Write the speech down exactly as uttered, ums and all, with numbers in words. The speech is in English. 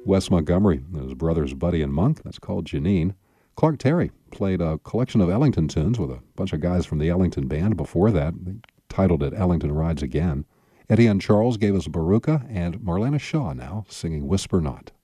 Wes Montgomery and his brothers Buddy and Monk. That's called Janine. Clark Terry played a collection of Ellington tunes with a bunch of guys from the Ellington Band before that. They titled it Ellington Rides Again. Eddie and Charles gave us Baruka, and Marlena Shaw now singing Whisper Not.